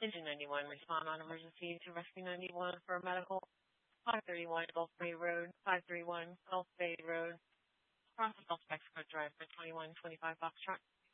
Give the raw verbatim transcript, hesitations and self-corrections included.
Engine ninety-one, respond on emergency to Rescue ninety-one for medical. five thirty-one Gulf Bay Road, five thirty-one Gulf Bay Road, across Gulf Mexico Drive for twenty-one twenty-five Foxtrot.